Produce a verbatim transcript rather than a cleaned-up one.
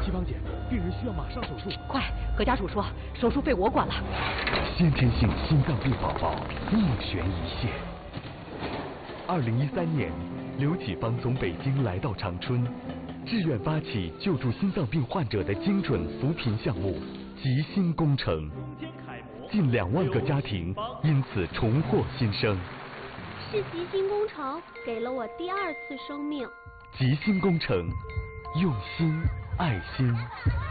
齐芳姐，病人需要马上手术。 快，和家属说，手术费我管了。 先天性心脏病宝宝命悬一线。二零一三年，刘启芳从北京来到长春，志愿发起救助心脏病患者的精准扶贫项目“吉心工程”，近两万个家庭因此重获新生。 是吉心工程给了我第二次生命。 吉心工程，用心爱心。